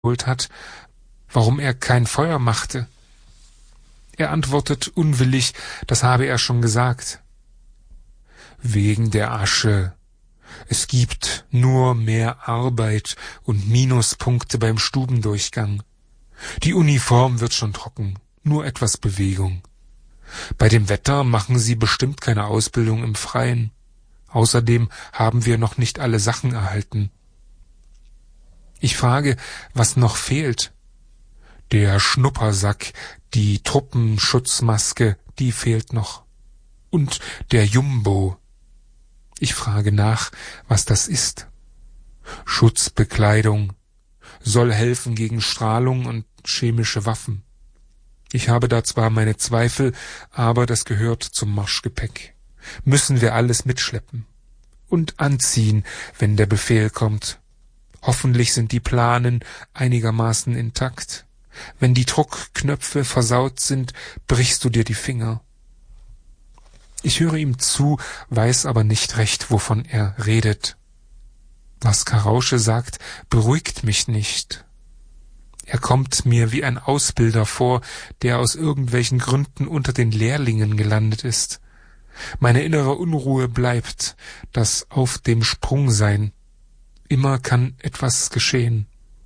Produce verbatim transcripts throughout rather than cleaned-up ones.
geholt hat, warum er kein Feuer machte. Er antwortet unwillig, das habe er schon gesagt. Wegen der Asche. Es gibt nur mehr Arbeit und Minuspunkte beim Stubendurchgang. Die Uniform wird schon trocken, nur etwas Bewegung. Bei dem Wetter machen Sie bestimmt keine Ausbildung im Freien. Außerdem haben wir noch nicht alle Sachen erhalten. Ich frage, was noch fehlt. Der Schnuppersack, die Truppenschutzmaske, die fehlt noch. Und der Jumbo. Ich frage nach, was das ist. Schutzbekleidung, soll helfen gegen Strahlung und chemische Waffen. Ich habe da zwar meine Zweifel, aber das gehört zum Marschgepäck. Müssen wir alles mitschleppen. Und anziehen, wenn der Befehl kommt. Hoffentlich sind die Planen einigermaßen intakt. Wenn die Druckknöpfe versaut sind, brichst du dir die Finger. Ich höre ihm zu, weiß aber nicht recht, wovon er redet. Was Karausche sagt, beruhigt mich nicht. Er kommt mir wie ein Ausbilder vor, der aus irgendwelchen Gründen unter den Lehrlingen gelandet ist. Meine innere Unruhe bleibt, das Auf dem Sprung sein. Immer kann etwas geschehen.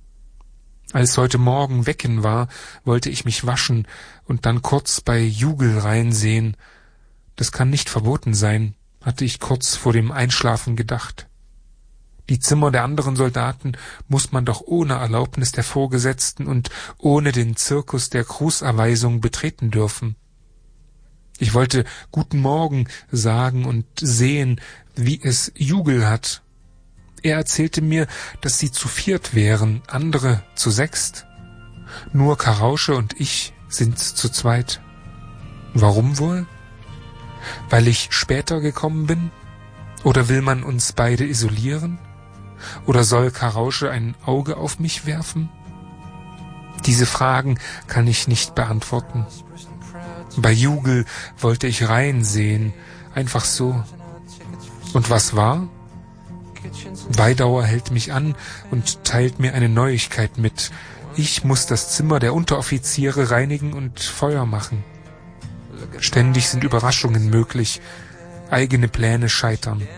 Als heute Morgen Wecken war, wollte ich mich waschen und dann kurz bei Jugel reinsehen. Das kann nicht verboten sein, hatte ich kurz vor dem Einschlafen gedacht. Die Zimmer der anderen Soldaten muss man doch ohne Erlaubnis der Vorgesetzten und ohne den Zirkus der Grußerweisung betreten dürfen. Ich wollte Guten Morgen sagen und sehen, wie es Jugel hat. Er erzählte mir, dass sie zu viert wären, andere zu sechst. Nur Karausche und ich sind zu zweit. Warum wohl? Weil ich später gekommen bin? Oder will man uns beide isolieren? Oder soll Karausche ein Auge auf mich werfen? Diese Fragen kann ich nicht beantworten. Bei Jugel wollte ich reinsehen, einfach so. Und was war? Weidauer hält mich an und teilt mir eine Neuigkeit mit. Ich muss das Zimmer der Unteroffiziere reinigen und Feuer machen. Ständig sind Überraschungen möglich, eigene Pläne scheitern.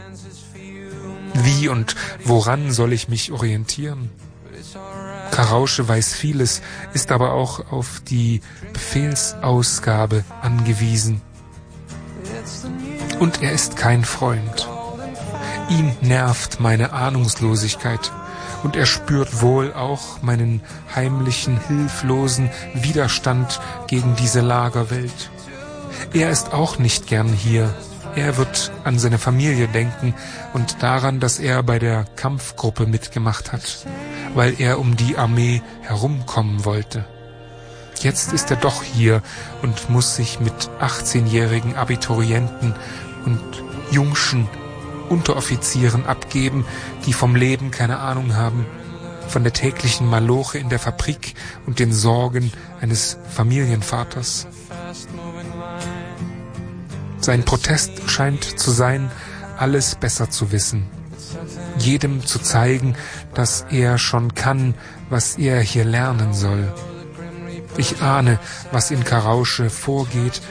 Wie und woran soll ich mich orientieren? Karausche weiß vieles, ist aber auch auf die Befehlsausgabe angewiesen. Und er ist kein Freund. Ihn nervt meine Ahnungslosigkeit und er spürt wohl auch meinen heimlichen, hilflosen Widerstand gegen diese Lagerwelt. Er ist auch nicht gern hier. Er wird an seine Familie denken und daran, dass er bei der Kampfgruppe mitgemacht hat, weil er um die Armee herumkommen wollte. Jetzt ist er doch hier und muss sich mit achtzehnjährigen Abiturienten und jungschen Unteroffizieren abgeben, die vom Leben keine Ahnung haben, von der täglichen Maloche in der Fabrik und den Sorgen eines Familienvaters. Sein Protest scheint zu sein, alles besser zu wissen, jedem zu zeigen, dass er schon kann, was er hier lernen soll. Ich ahne, was in Karausche vorgeht,